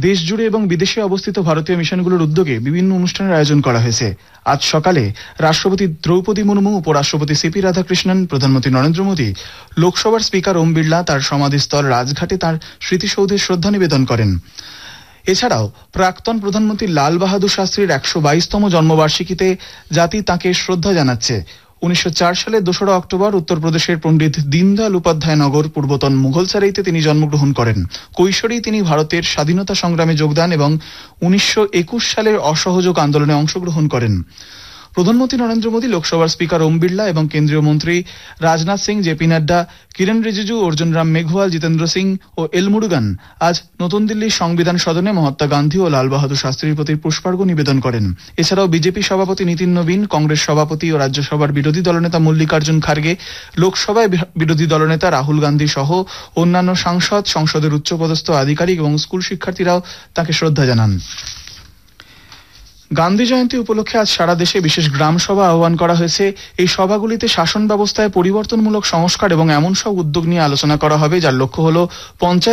দেশ জুড়ে এবং বিদেশে অবস্থিত ভারতীয় মিশনগুলোর উদ্যোগে বিভিন্ন অনুষ্ঠানের আয়োজন করা হয়েছে। আজ সকালে রাষ্ট্রপতি দ্রৌপদী মুর্মু, উপরাষ্ট্রপতি সিপি রাধাকৃষ্ণন, প্রধানমন্ত্রী নরেন্দ্র মোদী, লোকসভার স্পিকার ওম বিড়লা তার সমাধিস্থল রাজঘাটে তাঁর স্মৃতিসৌধে শ্রদ্ধা নিবেদন করেন। এছাড়াও প্রাক্তন প্রধানমন্ত্রী লাল বাহাদুর শাস্ত্রীর ১২২তম জন্মবার্ষিকীতে জাতি তাঁকে শ্রদ্ধা জানাচ্ছে। ১৯০৪ সালের ২রা অক্টোবর উত্তরপ্রদেশের পণ্ডিত দীনদয়াল উপাধ্যায় নগর পূর্বতন মুঘলসারাইতে তিনি জন্মগ্রহণ করেন। কৈশোরেই তিনি ভারতের স্বাধীনতা সংগ্রামে যোগদান এবং ১৯২১ সালের অসহযোগ আন্দোলনে অংশগ্রহণ করেন। প্রধানমন্ত্রী নরেন্দ্র মোদী, লোকসভার স্পিকার ওম বিড়লা এবং কেন্দ্রীয় মন্ত্রী রাজনাথ সিং, জেপি নাড্ডা, কিরেন রিজিজু, অর্জুন রাম মেঘওয়াল, জিতেন্দ্র সিং ও এল মুরুগান আজ নতুন দিল্লির সংবিধান সদনে মহাত্মা গান্ধী ও লাল বাহাদুর শাস্ত্রীর প্রতি পুষ্পার্ঘ্য নিবেদন করেন। এছাড়াও বিজেপি সভাপতি নীতিন নবীন, কংগ্রেস সভাপতি ও রাজ্যসভার বিরোধী দলনেতা মল্লিকার্জুন খার্গে, লোকসভায় বিরোধী দলনেতা রাহুল গান্ধী সহ অন্যান্য সাংসদ, সংসদের উচ্চপদস্থ আধিকারিক এবং স্কুল শিক্ষার্থীরাও তাঁকে শ্রদ্ধা জানান। গান্ধী জয়ন্তী উপলক্ষে আজ সারা দেশে বিশেষ গ্রাম সভা আহ্বান করা হয়েছে। এই সভাগুলিতে শাসন ব্যবস্থায় পরিবর্তনমূলক সংস্কার এবং এমন সব উদ্যোগ নিয়ে আলোচনা করা হবে যার লক্ষ্য হল পঞ্চায়েত